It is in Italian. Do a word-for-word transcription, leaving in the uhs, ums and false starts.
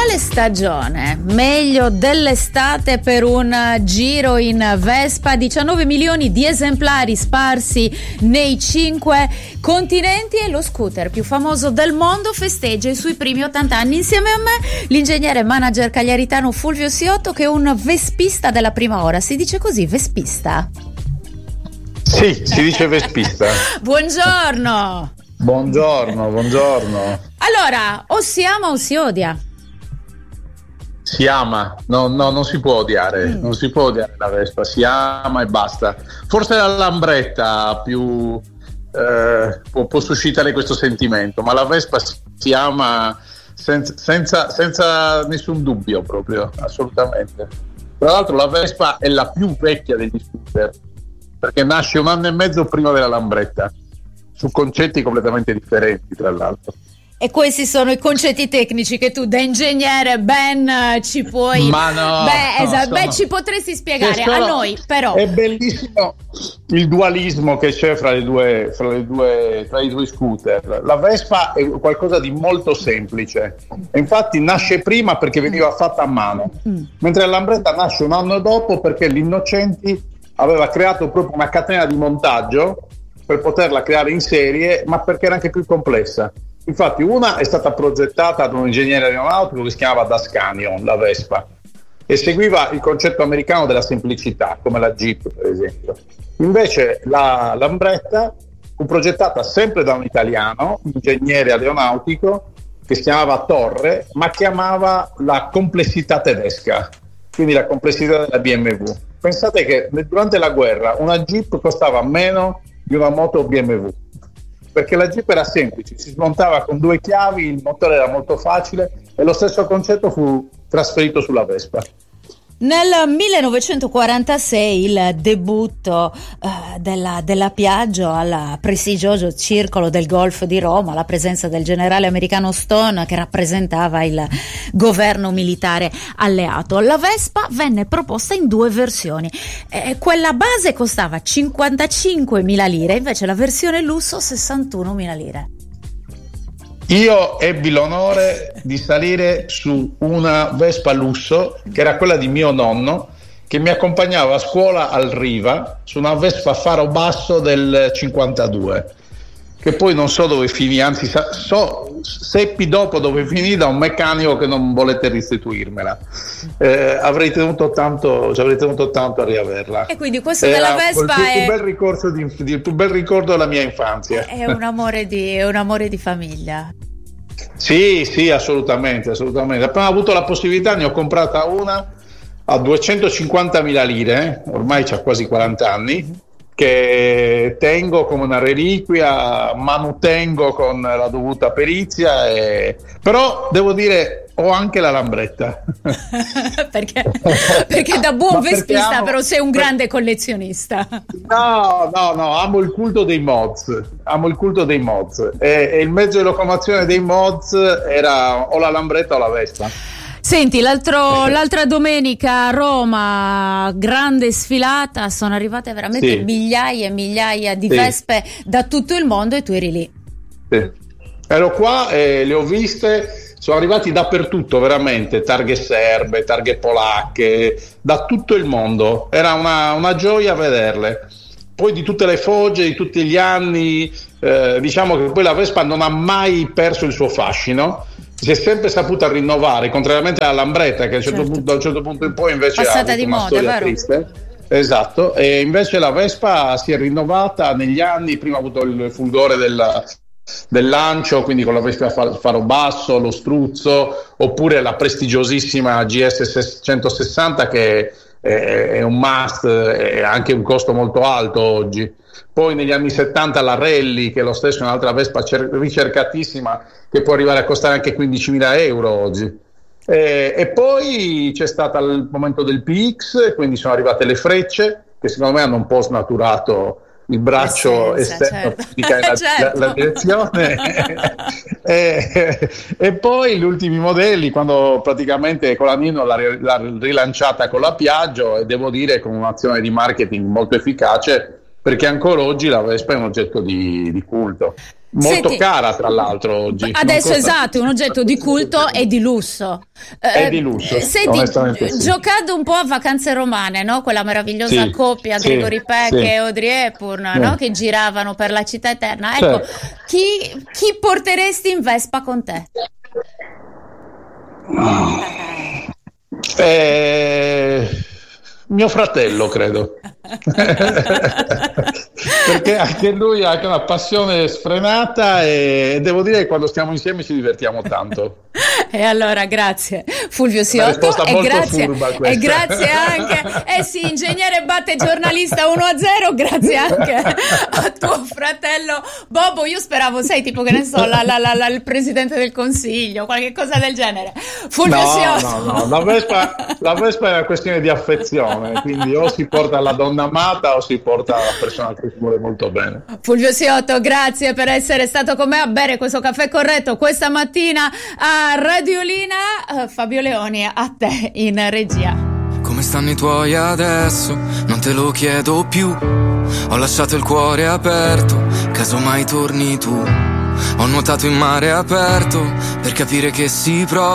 quale stagione meglio dell'estate per un giro in Vespa? diciannove milioni di esemplari sparsi nei cinque continenti e lo scooter più famoso del mondo festeggia i suoi primi ottanta anni. Insieme a me l'ingegnere manager cagliaritano Fulvio Siotto, che è un vespista della prima ora. Si dice così, vespista? Sì, si dice vespista. Buongiorno. Buongiorno, buongiorno. Allora, o si ama o si odia? Si ama, no, no, non si può odiare, mm. non si può odiare la Vespa, si ama e basta. Forse la Lambretta più eh, può, può suscitare questo sentimento, ma la Vespa si ama senza, senza, senza nessun dubbio, proprio, assolutamente. Tra l'altro la Vespa è la più vecchia degli scooter, perché nasce un anno e mezzo prima della Lambretta, su concetti completamente differenti, tra l'altro. E questi sono i concetti tecnici che tu da ingegnere ben ci puoi Ma no, beh, no, esatto, sono... beh, ci potresti spiegare sono... a noi, però è bellissimo il dualismo che c'è fra le due fra le due tra i due scooter. La Vespa è qualcosa di molto semplice e infatti nasce prima perché veniva fatta a mano, mm. mentre la Lambretta nasce un anno dopo perché l'Innocenti aveva creato proprio una catena di montaggio per poterla creare in serie, ma perché era anche più complessa. Infatti una è stata progettata da un ingegnere aeronautico che si chiamava Dascanion, la Vespa, e seguiva il concetto americano della semplicità, come la Jeep per esempio. Invece la Lambretta fu progettata sempre da un italiano, un ingegnere aeronautico, che si chiamava Torre, ma chiamava la complessità tedesca, quindi la complessità della B M W. Pensate che durante la guerra una Jeep costava meno di una moto B M W, perché la Jeep era semplice, si smontava con due chiavi, il motore era molto facile e lo stesso concetto fu trasferito sulla Vespa. Nel millenovecentoquarantasei il debutto uh, della, della Piaggio al prestigioso Circolo del Golf di Roma, la presenza del generale americano Stone che rappresentava il governo militare alleato. La Vespa venne proposta in due versioni, eh, quella base costava cinquantacinquemila lire, invece la versione lusso sessantunomila lire. Io ebbi l'onore di salire su una Vespa lusso, che era quella di mio nonno, che mi accompagnava a scuola al Riva, su una Vespa faro basso del cinquantadue, che poi non so dove finì, anzi so, seppi dopo dove finì da un meccanico che non volette restituirmela. Eh, avrei tenuto tanto, ci avrei tenuto tanto a riaverla. E quindi questo della Vespa il più, è più bel ricordo di, il più bel ricordo della mia infanzia. È un amore di, è un amore di famiglia. Sì, sì, assolutamente, assolutamente. Appena ho avuto la possibilità ne ho comprata una a duecentocinquantamila lire, ormai c'ha quasi quaranta anni, che tengo come una reliquia, manutengo con la dovuta perizia, e... però devo dire ho anche la Lambretta. perché, perché da buon vespista amo... però sei un grande per... collezionista. No, no, no, amo il culto dei mods, amo il culto dei mods e, e il mezzo di locomozione dei mods era o la Lambretta o la Vespa. Senti, l'altro, l'altra domenica a Roma, grande sfilata, sono arrivate veramente sì. migliaia e migliaia di sì. Vespe da tutto il mondo e tu eri lì. Sì. Ero qua e le ho viste, sono arrivati dappertutto veramente, targhe serbe, targhe polacche, da tutto il mondo, era una, una gioia vederle. Poi di tutte le fogge, di tutti gli anni, eh, diciamo che poi la Vespa non ha mai perso il suo fascino, si è sempre saputa rinnovare, contrariamente alla Lambretta che a un certo certo. punto, da un certo punto in poi invece passata ha avuto di una moda, storia vero? triste. Esatto, e invece la Vespa si è rinnovata negli anni, prima ha avuto il fulgore del, del lancio, quindi con la Vespa faro basso, lo struzzo, oppure la prestigiosissima G S centosessanta che è, è un must e anche un costo molto alto oggi. Poi negli anni settanta la Rally, che è lo stesso un'altra Vespa cer- ricercatissima, che può arrivare a costare anche quindicimila euro oggi. E, e poi c'è stato il momento del P X, quindi sono arrivate le frecce, che secondo me hanno un po' snaturato il braccio Essenza, esterno certo. che indica la, certo. la, la direzione. e, e poi gli ultimi modelli, quando praticamente Colanino l'ha, l'ha rilanciata con la Piaggio, e devo dire con un'azione di marketing molto efficace, perché ancora oggi la Vespa è un oggetto di, di culto. Molto Senti, cara tra l'altro oggi. Adesso esatto, è un oggetto di culto e di lusso. È Eh, di lusso, senti, onestamente sì. giocando un po' a Vacanze Romane, no? Quella meravigliosa Sì, coppia sì, Gregory Peck sì. e Audrey Hepburn, Sì. no? Che giravano per la città eterna. Ecco, Certo. chi, chi porteresti in Vespa con te? Eh, mio fratello, credo. Perché anche lui ha una passione sfrenata e devo dire che quando stiamo insieme ci divertiamo tanto. E allora grazie Fulvio Una Siotto risposta e molto grazie, furba e questa. grazie anche, eh sì, ingegnere batte giornalista uno a zero, grazie anche a tuo fratello Bobo. Io speravo, sai, tipo che ne so, la, la, la, la, il presidente del consiglio, qualche cosa del genere. Fulvio No, Siotto. no, no, la Vespa, la Vespa è una questione di affezione, quindi o si porta la donna amata o si porta la persona che si vuole molto bene. Fulvio Siotto, grazie per essere stato con me a bere questo caffè corretto questa mattina a Radiolina. Uh, Fabio Leoni, a te in regia. Come stanno i tuoi adesso? Non te lo chiedo più. Ho lasciato il cuore aperto, casomai torni tu. Ho nuotato in mare aperto per capire che si prova